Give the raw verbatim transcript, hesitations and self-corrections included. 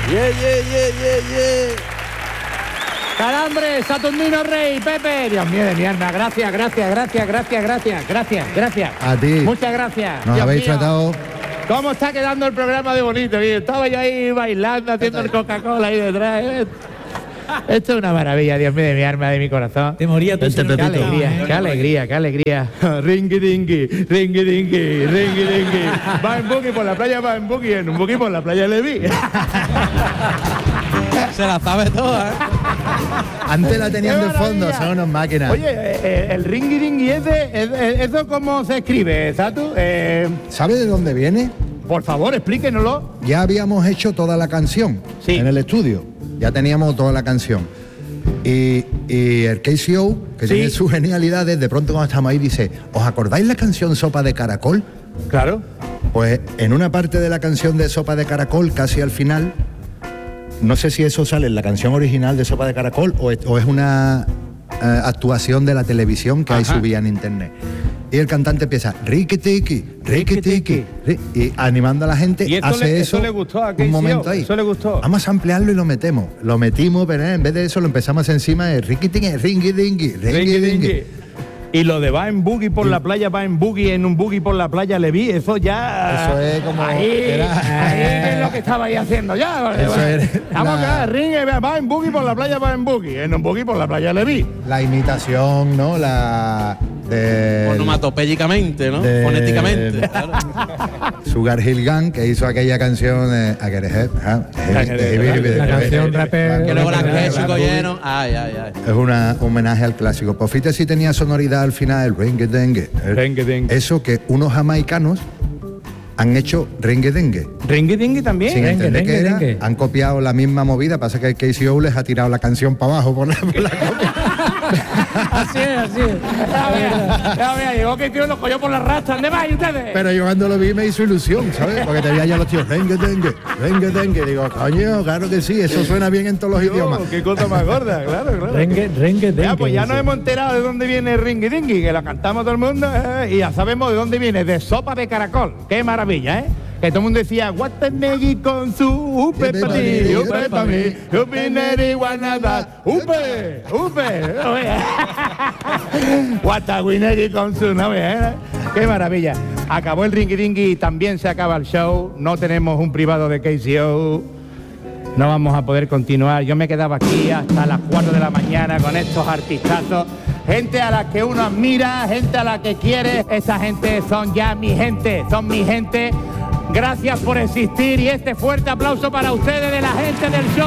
Yeah, yeah, yeah, yeah, yeah. Calambre, Saturnino Rey, Pepe. Dios mío de mi alma. Gracias, gracias, gracias, gracias, gracias, gracias, gracias. A ti. Muchas gracias. Nos Dios habéis mío. tratado. ¿Cómo está quedando el programa de bonito? Bien, estaba yo ahí bailando, haciendo el Coca-Cola ahí detrás. ¿eh? Esto es una maravilla, Dios mío de mi alma, de mi corazón. Te moría tú. Qué alegría, qué alegría, qué alegría. Ringy dingy, ringy dingy, ringy dingy. Va en buggy por la playa, va en buggy, en un buggy por la playa Leví. Se la sabe toda, ¿eh? Antes la tenían ¡Qué de fondo, maravilla! son unas máquinas. Oye, eh, el ringy dingy ese, es- es- ¿eso cómo se escribe, Satu? Eh, ¿Sabe de dónde viene? por favor, explíquenoslo. Ya habíamos hecho toda la canción Sí. en el estudio. Ya teníamos toda la canción. Y, y el K C O, que Sí. tiene sus genialidades, de pronto cuando estamos ahí dice, ¿os acordáis la canción Sopa de Caracol? Claro. Pues en una parte de la canción de Sopa de Caracol, casi al final, no sé si eso sale en la canción original de Sopa de Caracol o es, o es una eh, actuación de la televisión que hay Ajá. subida en internet. Y el cantante empieza, riqui tiki, riqui tiki, ri-", y animando a la gente, Y esto hace le- eso, eso le gustó a K C O, un momento ahí. eso le gustó. Vamos a ampliarlo y lo metemos. Lo metimos, pero en vez de eso lo empezamos encima de riqui tiki, ringi dingi, ringi Ringy dingi. dingy. Y lo de va en buggy por la playa, va en buggy, en un buggy por la playa Leví, eso ya... Eso es como- Ahí, era- ahí es lo que estaba ahí haciendo ya. Eso era Vamos la- a ring, va en buggy por la playa, va en buggy, en un buggy por la playa Leví. La imitación, ¿no? La de Onomatopéyicamente, ¿no? de- Fonéticamente. Claro. Sugar Hill Gang, que hizo aquella canción de I Get a Head, ah, La canción rapper. Que luego la que Es se cogieron. Ay, ay, ay. un homenaje al clásico. Pofite sí tenía sonoridad al final, el ringue dengue. Ringue dengue. Eso que unos jamaicanos han hecho ringue dengue. Ringy dingy también. Sin Dengue, entender que dengue, era, dengue. han copiado la misma movida, pasa que el K C O les ha tirado la canción para abajo por la, por la copia. Así es, así es. Ya vea, ya vea, llegó que tío los cogió por la rastra. ¿Dónde vais ustedes? Pero yo cuando lo vi me hizo ilusión, ¿sabes? Porque te veía ya los tíos, rengue, dengue, rengue, dengue. Digo, coño, claro que sí, eso suena bien en todos los idiomas. Oh, qué cosa más gorda, claro, claro. Rengue, rengue, dengue. Ya, pues ya nos dice. hemos enterado de dónde viene Ringy Dingy, que la cantamos todo el mundo, eh, y ya sabemos de dónde viene, de Sopa de Caracol. Qué maravilla, ¿eh? Que todo el mundo decía, Guatanegui con su upe Upe pa' pa' ti, ti, upe pa' mí, upe neri guanada, upe, upe. Guataguinegui con su novia, ¿eh? Qué maravilla. Acabó el Ringy Dingy y también se acaba el show. No tenemos un privado de K C O. No vamos a poder continuar. Yo me quedaba aquí hasta las cuatro de la mañana con estos artistazos. Gente a la que uno admira, gente a la que quiere. Esa gente son ya mi gente, son mi gente. Gracias por existir y este fuerte aplauso para ustedes de la gente del show.